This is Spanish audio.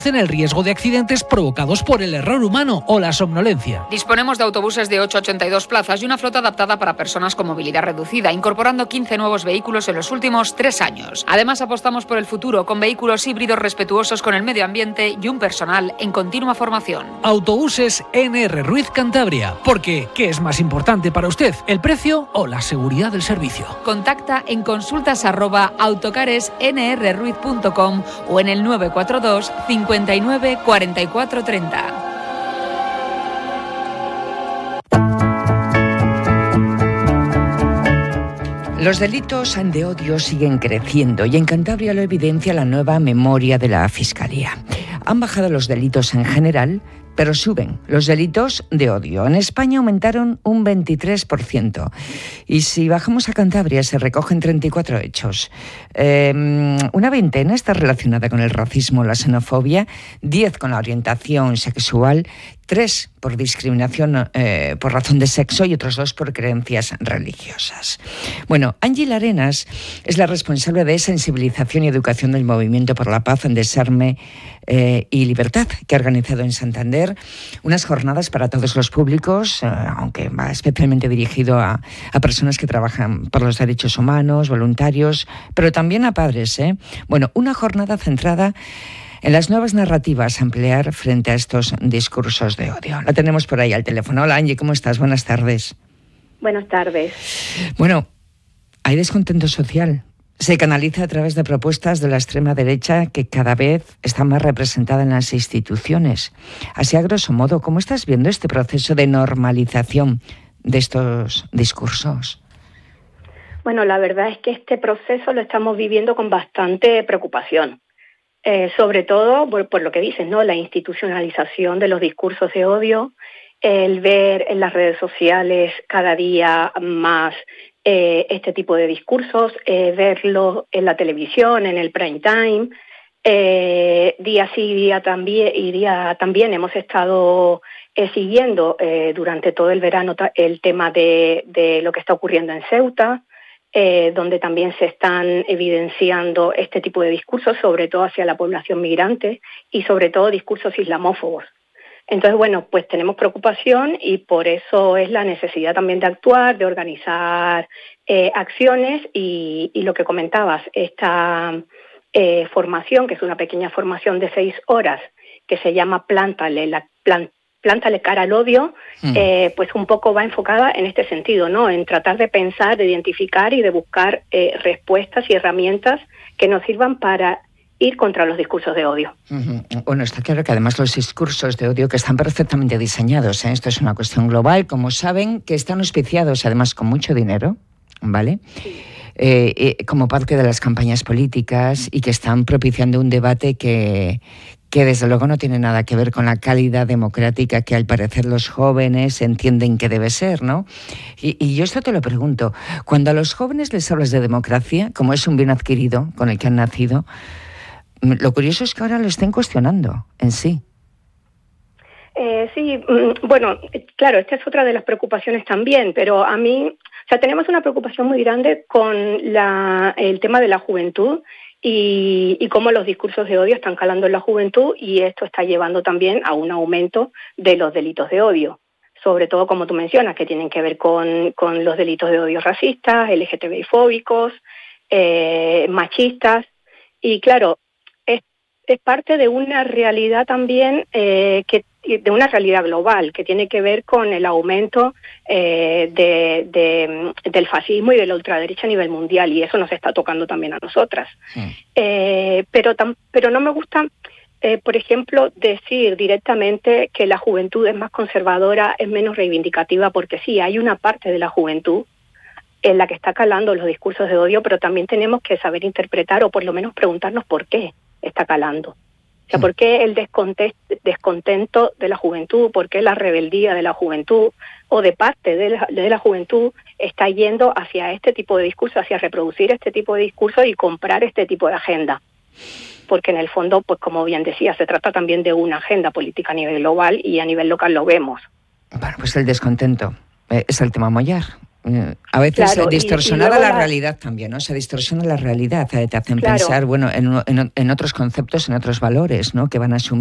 en el riesgo de accidentes provocados por el error humano o la somnolencia. Disponemos de autobuses de 8 a 82 plazas y una flota adaptada para personas con movilidad reducida, incorporando 15 nuevos vehículos en los últimos 3 años. Además, apostamos por el futuro con vehículos híbridos respetuosos con el medio ambiente y un personal en continua formación. Autobuses NR Ruiz Cantabria. Porque, ¿qué es más importante para usted, el precio o la seguridad del servicio? Contacta en consultas@autocaresnrruiz.com o en el 942 59 44 30. Los delitos de odio siguen creciendo y en Cantabria lo evidencia la nueva memoria de la Fiscalía. Han bajado los delitos en general, pero suben los delitos de odio. En España aumentaron un 23%. Y si bajamos a Cantabria se recogen 34 hechos. Una veintena está relacionada con el racismo o la xenofobia, 10 con la orientación sexual, 3 por discriminación por razón de sexo y otros 2 por creencias religiosas. Bueno, Ángel Arenas es la responsable de sensibilización y educación del Movimiento por la Paz, en Desarme y Libertad, que ha organizado en Santander unas jornadas para todos los públicos, aunque va especialmente dirigido a personas que trabajan por los derechos humanos, voluntarios, pero también a padres. Bueno, una jornada centrada en las nuevas narrativas a emplear frente a estos discursos de odio. La tenemos por ahí al teléfono. Hola, Angie, ¿cómo estás? Buenas tardes. Buenas tardes. Bueno, hay descontento social. Se canaliza a través de propuestas de la extrema derecha que cada vez está más representada en las instituciones. Así, a grosso modo, ¿cómo estás viendo este proceso de normalización de estos discursos? Bueno, la verdad es que este proceso lo estamos viviendo con bastante preocupación. Sobre todo por lo que dices, ¿no? La institucionalización de los discursos de odio, el ver en las redes sociales cada día más este tipo de discursos, verlo en la televisión, en el prime time, día sí, día también hemos estado siguiendo durante todo el verano el tema de lo que está ocurriendo en Ceuta, donde también se están evidenciando este tipo de discursos, sobre todo hacia la población migrante y sobre todo discursos islamófobos. Entonces, bueno, pues tenemos preocupación y por eso es la necesidad también de actuar, de organizar acciones y lo que comentabas, esta formación, que es una pequeña formación de 6 horas, que se llama Plántale cara al odio, pues un poco va enfocada en este sentido, ¿no? En tratar de pensar, de identificar y de buscar respuestas y herramientas que nos sirvan para ir contra los discursos de odio. Bueno, está claro que además los discursos de odio que están perfectamente diseñados, esto es una cuestión global, como saben, que están auspiciados además con mucho dinero, ¿vale? Sí. Como parte de las campañas políticas y que están propiciando un debate que desde luego no tiene nada que ver con la calidad democrática que al parecer los jóvenes entienden que debe ser, ¿no? Y yo esto te lo pregunto, cuando a los jóvenes les hablas de democracia, como es un bien adquirido con el que han nacido, lo curioso es que ahora lo estén cuestionando en sí. Sí, bueno, claro, esta es otra de las preocupaciones también, pero a mí, tenemos una preocupación muy grande con el tema de la juventud y cómo los discursos de odio están calando en la juventud y esto está llevando también a un aumento de los delitos de odio, sobre todo, como tú mencionas, que tienen que ver con los delitos de odio racistas, LGTBI-fóbicos, machistas, y claro, es parte de una realidad también de una realidad global que tiene que ver con el aumento del fascismo y de la ultraderecha a nivel mundial, y eso nos está tocando también a nosotras. Pero no me gusta, por ejemplo, decir directamente que la juventud es más conservadora, es menos reivindicativa, porque sí, hay una parte de la juventud en la que está calando los discursos de odio, pero también tenemos que saber interpretar o por lo menos preguntarnos por qué está calando. O sea, ¿por qué el descontento de la juventud? ¿Por qué la rebeldía de la juventud o de parte de la juventud está yendo hacia este tipo de discurso, hacia reproducir este tipo de discurso y comprar este tipo de agenda? Porque en el fondo, pues como bien decía, se trata también de una agenda política a nivel global y a nivel local lo vemos. Bueno, pues el descontento es el tema a mollar. A veces Claro, distorsionada y luego la realidad también, ¿no? Se distorsiona la realidad, te hacen Claro. pensar, bueno, en otros conceptos, en otros valores, ¿no? Que van a asumir